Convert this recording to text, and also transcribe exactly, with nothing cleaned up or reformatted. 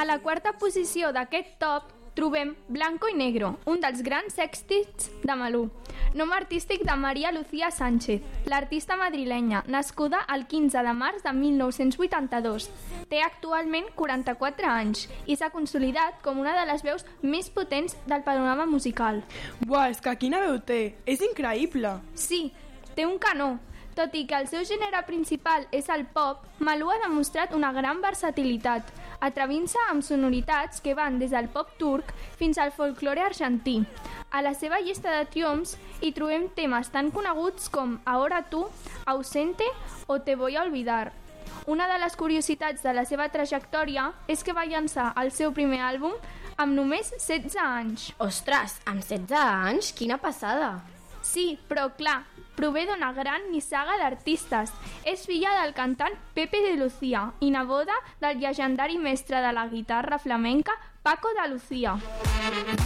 la quarta posició d'aquest top trobem Blanco y Negro, un dels grans èxits de Malú. Nom artístic de Maria Lucía Sánchez, l'artista madrilenya, nascuda el quinze de març de mil nou-cents vuitanta-dos. Té actualment quaranta-quatre anys i s'ha consolidat com una de les veus més potents del panorama musical. Buah, és que quina veu té! És increïble! Sí, té un canó. Tot i que el seu gènere principal és el pop, Malú ha demostrat una gran versatilitat, atrevint-se amb sonoritats que van des del pop turc fins al folklore argentí. A la seva llista de triomfs hi trobem temes tan coneguts com Ahora tú, Ausente o Te voy a olvidar. Una de les curiositats de la seva trajectòria és que va llançar el seu primer àlbum amb només setze anys. Ostres, amb setze anys? Quina passada! Sí, però clar, prové d'una gran nissaga d'artistes. És filla del cantant Pepe de Lucía i neboda del llegendari mestre de la guitarra flamenca Paco de Lucía.